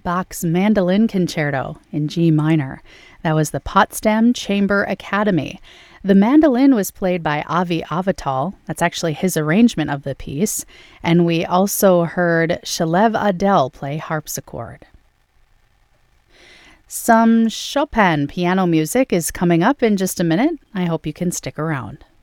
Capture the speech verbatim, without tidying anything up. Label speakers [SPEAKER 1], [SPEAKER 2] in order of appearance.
[SPEAKER 1] Bach's Mandolin Concerto in G minor. That was the Potsdam Chamber Academy. The mandolin was played by Avi Avital. That's actually his arrangement of the piece. And we also heard Shalev Adel play harpsichord. Some Chopin piano music is coming up in just a minute. I hope you can stick around.